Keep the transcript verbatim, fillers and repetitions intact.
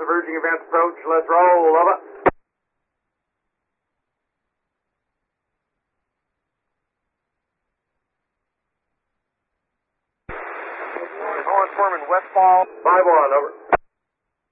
Diverging advance approach. Let's roll. Over. Horn Foreman, Westfall. five one, over.